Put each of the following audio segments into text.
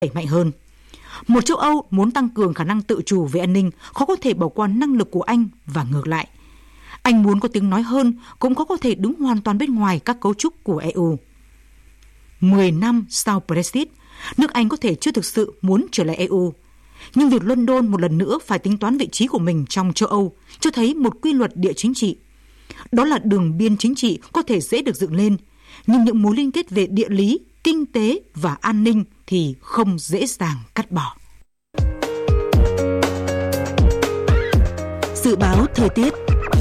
đẩy mạnh hơn. Một châu Âu muốn tăng cường khả năng tự chủ về an ninh khó có thể bỏ qua năng lực của Anh và ngược lại. Anh muốn có tiếng nói hơn cũng khó có thể đứng hoàn toàn bên ngoài các cấu trúc của EU. 10 năm sau Brexit, nước Anh có thể chưa thực sự muốn trở lại EU. Nhưng việc London một lần nữa phải tính toán vị trí của mình trong châu Âu cho thấy một quy luật địa chính trị. Đó là đường biên chính trị có thể dễ được dựng lên, nhưng những mối liên kết về địa lý, kinh tế và an ninh thì không dễ dàng cắt bỏ. Dự báo thời tiết.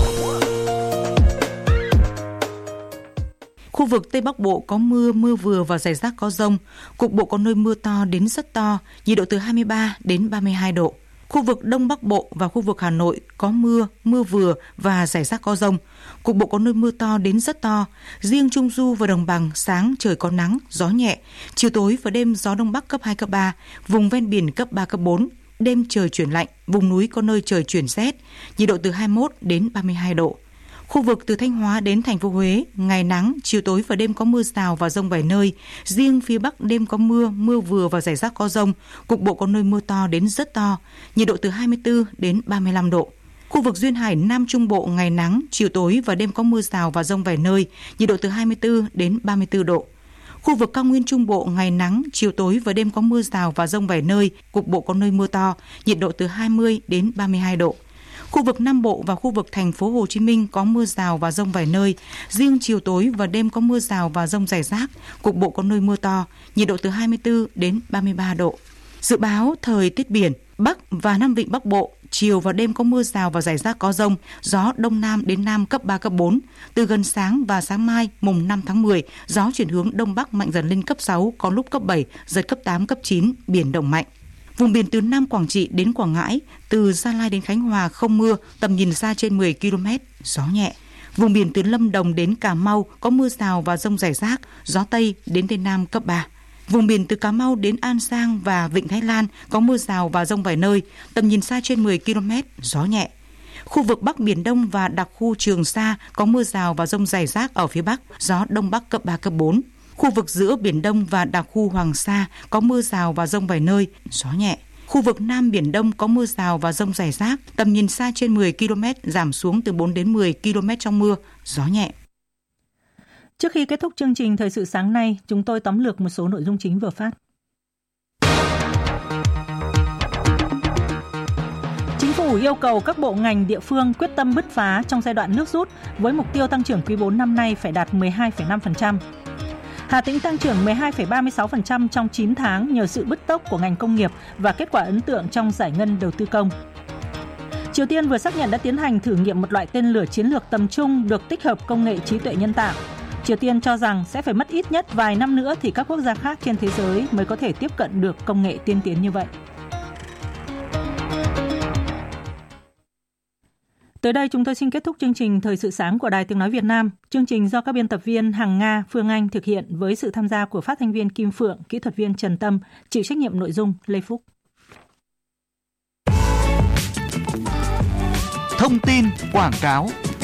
Khu vực Tây Bắc Bộ có mưa, mưa vừa và rải rác có dông. Cục bộ có nơi mưa to đến rất to, nhiệt độ từ 23 đến 32 độ. Khu vực Đông Bắc Bộ và khu vực Hà Nội có mưa, mưa vừa và rải rác có dông. Cục bộ có nơi mưa to đến rất to. Riêng Trung Du và Đồng Bằng sáng trời có nắng, gió nhẹ. Chiều tối và đêm gió Đông Bắc cấp 2, cấp 3. Vùng ven biển cấp 3, cấp 4. Đêm trời chuyển lạnh, vùng núi có nơi trời chuyển rét. Nhiệt độ từ 21 đến 32 độ. Khu vực từ Thanh Hóa đến thành phố Huế, ngày nắng, chiều tối và đêm có mưa rào và dông vài nơi. Riêng phía Bắc đêm có mưa, mưa vừa và rải rác có dông. Cục bộ có nơi mưa to đến rất to. Nhiệt độ từ 24 đến 35 độ. Khu vực Duyên Hải Nam Trung Bộ ngày nắng, chiều tối và đêm có mưa rào và dông vài nơi. Nhiệt độ từ 24 đến 34 độ. Khu vực Cao Nguyên Trung Bộ ngày nắng, chiều tối và đêm có mưa rào và dông vài nơi. Cục bộ có nơi mưa to. Nhiệt độ từ 20 đến 32 độ. Khu vực Nam Bộ và khu vực thành phố Hồ Chí Minh có mưa rào và dông vài nơi. Riêng chiều tối và đêm có mưa rào và dông rải rác. Cục bộ có nơi mưa to. Nhiệt độ từ 24 đến 33 độ. Dự báo thời tiết biển. Bắc và Nam Vịnh Bắc Bộ, chiều và đêm có mưa rào và rải rác có dông. Gió Đông Nam đến Nam cấp 3, cấp 4. Từ gần sáng và sáng mai, mùng 5 tháng 10, gió chuyển hướng Đông Bắc mạnh dần lên cấp 6, có lúc cấp 7, giật cấp 8, cấp 9, biển động mạnh. Vùng biển từ Nam Quảng Trị đến Quảng Ngãi, từ Gia Lai đến Khánh Hòa không mưa, tầm nhìn xa trên 10 km, gió nhẹ. Vùng biển từ Lâm Đồng đến Cà Mau có mưa rào và dông rải rác, gió Tây đến Tây Nam cấp 3. Vùng biển từ Cà Mau đến An Giang và Vịnh Thái Lan có mưa rào và dông vài nơi, tầm nhìn xa trên 10 km, gió nhẹ. Khu vực Bắc Biển Đông và đặc khu Trường Sa có mưa rào và dông rải rác ở phía Bắc, gió Đông Bắc cấp 3, cấp 4. Khu vực giữa Biển Đông và đặc khu Hoàng Sa có mưa rào và dông vài nơi, gió nhẹ. Khu vực Nam Biển Đông có mưa rào và dông rải rác, tầm nhìn xa trên 10 km, giảm xuống từ 4 đến 10 km trong mưa, gió nhẹ. Trước khi kết thúc chương trình Thời sự sáng nay, chúng tôi tóm lược một số nội dung chính vừa phát. Chính phủ yêu cầu các bộ ngành địa phương quyết tâm bứt phá trong giai đoạn nước rút với mục tiêu tăng trưởng quý 4 năm nay phải đạt 12,5%. Hà Tĩnh tăng trưởng 12,36% trong 9 tháng nhờ sự bứt tốc của ngành công nghiệp và kết quả ấn tượng trong giải ngân đầu tư công. Triều Tiên vừa xác nhận đã tiến hành thử nghiệm một loại tên lửa chiến lược tầm trung được tích hợp công nghệ trí tuệ nhân tạo. Triều Tiên cho rằng sẽ phải mất ít nhất vài năm nữa thì các quốc gia khác trên thế giới mới có thể tiếp cận được công nghệ tiên tiến như vậy. Tới đây chúng tôi xin kết thúc chương trình Thời sự sáng của Đài Tiếng Nói Việt Nam. Chương trình do các biên tập viên Hằng Nga, Phương Anh thực hiện với sự tham gia của phát thanh viên Kim Phượng, kỹ thuật viên Trần Tâm, chịu trách nhiệm nội dung Lê Phúc. Thông tin quảng cáo.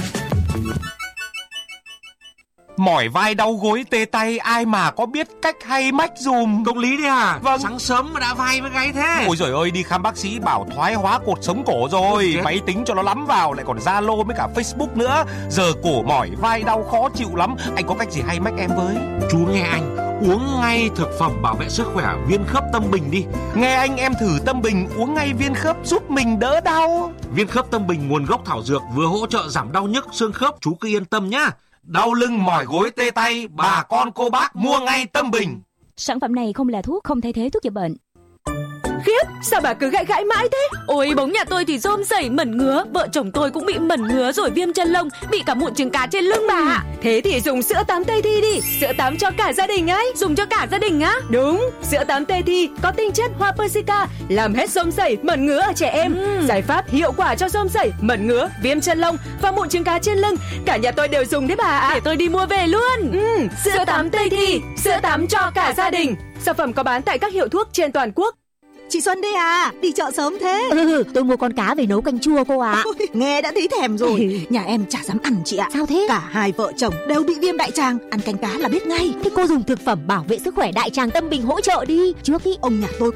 Mỏi vai đau gối tê tay ai mà có biết cách hay mách dùm. Công lý đấy à? Vâng. Sáng sớm mà đã vai với gáy thế. Ôi giời ơi, đi khám bác sĩ bảo thoái hóa cột sống cổ rồi. Máy tính cho nó lắm vào, lại còn Zalo với cả Facebook nữa. Giờ cổ mỏi vai đau khó chịu lắm. Anh có cách gì hay mách em với? Chú nghe anh, uống ngay thực phẩm bảo vệ sức khỏe Viên Khớp Tâm Bình đi. Nghe anh, em thử Tâm Bình uống ngay viên khớp giúp mình đỡ đau. Viên Khớp Tâm Bình nguồn gốc thảo dược, vừa hỗ trợ giảm đau nhức xương khớp, chú cứ yên tâm nhá. Đau lưng mỏi gối tê tay, bà con cô bác mua ngay Tâm Bình. Sản phẩm này không là thuốc, không thay thế thuốc chữa bệnh. Khiếp, sao bà cứ gãi mãi thế? Ôi, bóng nhà tôi thì rôm rẩy mẩn ngứa, vợ chồng tôi cũng bị mẩn ngứa rồi viêm chân lông, bị cả mụn trứng cá trên lưng bà. Thế thì dùng sữa tắm Tây Thi đi, sữa tắm cho cả gia đình ấy. Dùng cho cả gia đình á? Đúng, sữa tắm Tây Thi có tinh chất hoa persica, làm hết rôm rẩy, mẩn ngứa ở trẻ em. Giải pháp hiệu quả cho rôm rẩy, mẩn ngứa, viêm chân lông và mụn trứng cá trên lưng. Cả nhà tôi đều dùng đấy bà ạ. Để tôi đi mua về luôn. Sữa tắm Tây Thi, sữa tắm cho cả gia đình. Sản phẩm có bán tại các hiệu thuốc trên toàn quốc. chị Xuân đây à, đi chợ sớm thế. Tôi mua con cá về nấu canh chua cô ạ. Nghe đã thấy thèm rồi. Nhà em chả dám ăn chị ạ. Sao thế? Cả hai vợ chồng đều bị viêm đại tràng, ăn canh cá là biết ngay. Thế cô dùng thực phẩm bảo vệ sức khỏe đại tràng Tâm Bình hỗ trợ đi. Trước ý ông nhà tôi